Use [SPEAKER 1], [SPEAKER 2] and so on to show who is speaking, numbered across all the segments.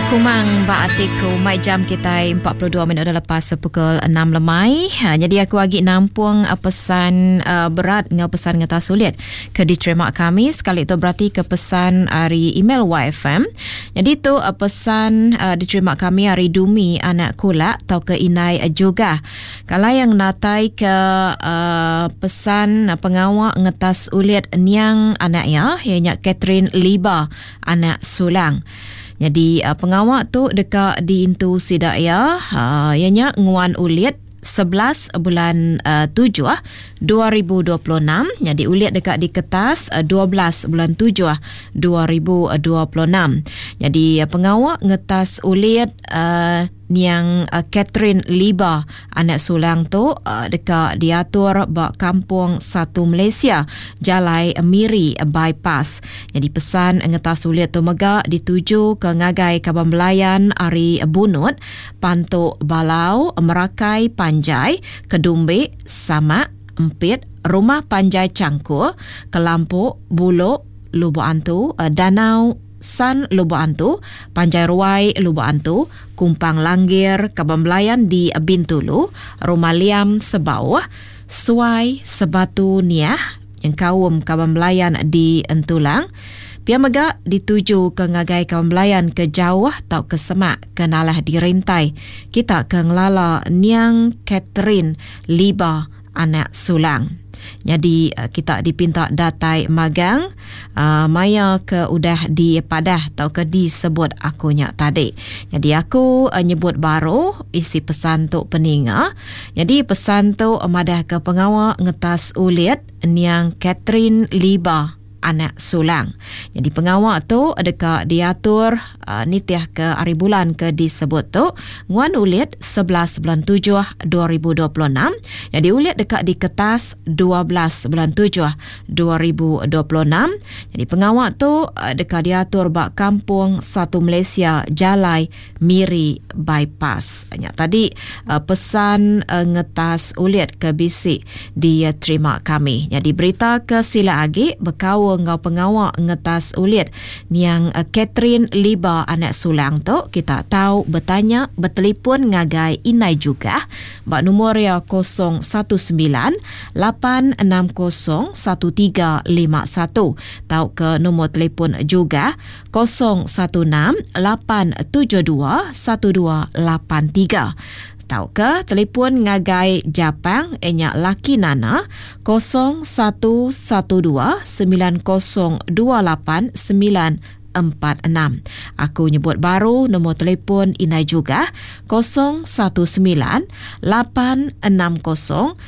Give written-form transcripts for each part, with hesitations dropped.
[SPEAKER 1] Kumang Baatiku mai jam kita 42 minit dah lepas pukul 6 lemai. Jadi aku bagi nampung pesan berat dengan pesan ngata sulit ke diterima kami. Sekali itu berarti ke pesan hari email YFM. Jadi tu pesan diterima kami hari Dumi anak kulak atau ke Inai juga. Kalau yang natai ke pesan pengawak ngetas ulit niang anak ya, ianya Catherine Liba anak Sulang. Jadi pengawak tu dekat di Intu Sidak ya, ianya nguan ulit 11 bulan 7 2026. Jadi ulit dekat di kertas 12 bulan 7 2026. Jadi pengawak ngetas ulit yang Catherine Liba anak Sulang tu dekat diatur bak kampung satu Malaysia Jalai Miri bypass. Jadi pesan ngetas ulit tu mega dituju ke ngagai Kaban Belayan Ari Bunut, Pantuk Balau, Merakai Panjai, Kedumbe, Samak, Empit, Rumah Panjai Cangkur, Kelampuk, Buluk, Lubuk Antu, Danau San Lubuk Antu, Panjai Ruai Lubuk Antu, Kumpang Langgir Kaban Belayan di Bintulu, Rumah Liam Sebauh, Suai Sebatu Niah yang Kawum Kaban Belayan di Entulang. Pia mega dituju ke ngagai Kaban Belayan ke jauh atau ke Semak ke nalah dirintai. Kita ke ngelala niang Catherine Liba anak Sulang. Jadi kita dipinta datai magang maya ke udah di padah atau ke disebut akunya tadi. Jadi aku nyebut baru isi pesan tu peninga. Jadi pesan tu madah ke pengawak ngetas ulit niang Catherine Liba anak Sulang. Jadi pengawak tu dekat diatur nitiah ke hari bulan ke disebut tu nguan ulit 11 bulan 7 2026. Jadi ulit dekat di kertas 12 bulan 7 2026. Jadi pengawak tu dekat diatur bak kampung satu Malaysia Jalai Miri bypass. Tadi pesan ngetas ulit ke bisik dia terima kami. Jadi berita ke sila agi berkawa ngau pengawak ngetas ulit yang Catherine Liba anak Sulang tu kita tahu bertanya bertelefon ngagai Inai juga bak nombor ya 019 860 1351 tahu ke nombor telefon juga 016 872 1283. Tahu ke telefon ngagai Japang enyak laki Nana 0112 9028 946. Aku nyebut baru nombor telefon Inai juga 019 860 1351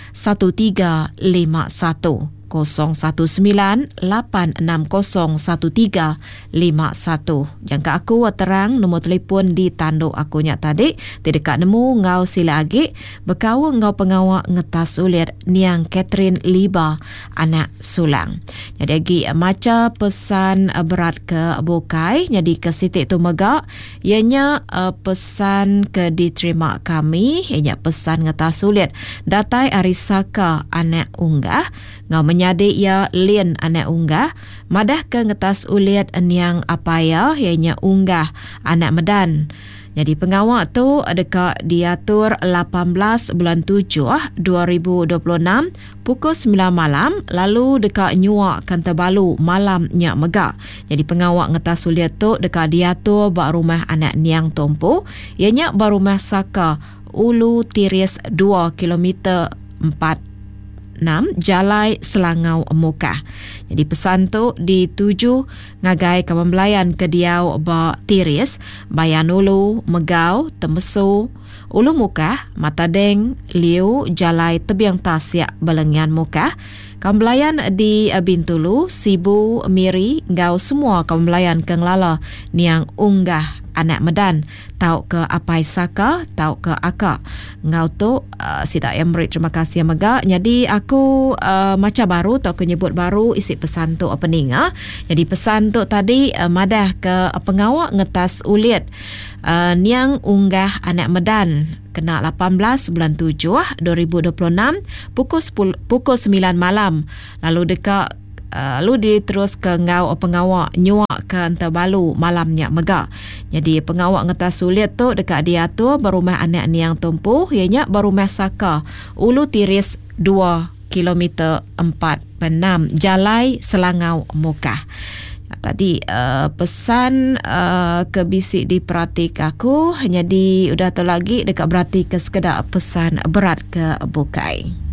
[SPEAKER 1] 019-860-1351. Jangka aku terang nombor telefon di tanduk akunya tadi. Di dekat nemu ngau sila agi berkawa ngau pengawak ngetas ulit niang Catherine Liba anak Sulang. Jadi lagi maca pesan berat ke Bokai. Jadi ke sitik tu mega ianya pesan ke diterima kami, ianya pesan ngetas ulit datai Arisaka anak unggah ngau menyadi ia lien anak unggah madah ke ngetas ulit niang apaya ianya unggah anak Medan. Jadi pengawak tu dekat diatur 18 bulan 7 2026 pukul 9 malam lalu dekat Nyuak Kantabalu malamnya mega. Jadi pengawak ngetas ulit tu dekat diatur bak rumah anak niang Tompo ianya bak rumah Saka Ulu Tiris 2 km 4 Jalai Selangau Mukah. Jadi pesan tu dituju ngagai Kaban Belayan ke Diau ba Tiris, Bayan Ulu, Megau, Temesu, Ulu Mukah, Matadeng, Liu, Jalai Tebiang Tasyak Belengian Mukah. Kawan Belayan di Bintulu, Sibu, Miri, ngau semua kawan Belayan ke ngelala niang unggah anak Medan. Tahu ke Apai Saka, tahu ke Akak. Ngau tu sidak yang beri terima kasih mega. Jadi aku macam baru tahu ke nyebut baru isi pesan tu opening. Jadi pesan tu tadi madah ke pengawak ngetas ulit niang unggah anak Medan kena 18 bulan 7 2026 pukul 9 malam. Lalu dekat lu diterus ke ngau pengawak nyuak ke Antabalu malamnya megah. Jadi pengawak ngata sulit tu dekat dia tu berumah anak ni yang tumpuh ianya berumah Saka Ulu Tiris 2 kilometer 46 Jalai Selangau Mukah. Tadi pesan ke bisik di Pratik aku, jadi udah tu lagi dekat berarti ke sekedar pesan berat ke Bukai.